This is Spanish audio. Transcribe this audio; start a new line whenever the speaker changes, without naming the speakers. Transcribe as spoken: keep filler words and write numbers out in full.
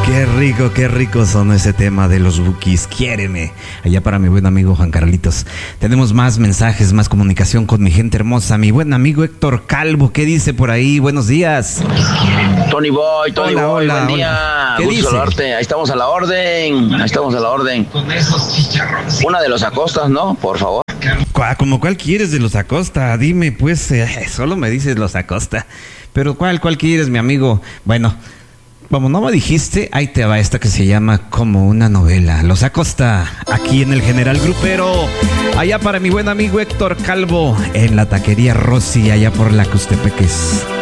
Qué rico, qué rico son ese tema de los Bukis. Quiéreme. Allá para mi buen amigo Juan Carlitos. Tenemos más mensajes, más comunicación con mi gente hermosa. Mi buen amigo Héctor Calvo, ¿qué dice por ahí? Buenos días.
Tony Boy, Tony
Hola,
Boy,
hola,
buen
hola.
día.
¿Qué
Gusto
dice?
saludarte. Ahí estamos a la orden. Ahí estamos a la orden. Una de los Acostas, ¿no? Por favor.
¿Cuál- ¿Como cuál quieres de los Acosta? Dime, pues, eh, solo me dices los Acosta. Pero ¿cuál, cuál quieres, mi amigo? Bueno, como no me dijiste, ahí te va esta que se llama Como una novela. Los Acosta, aquí en el General Grupero. Allá para mi buen amigo Héctor Calvo, en la taquería Rossi, allá por la Custepeques.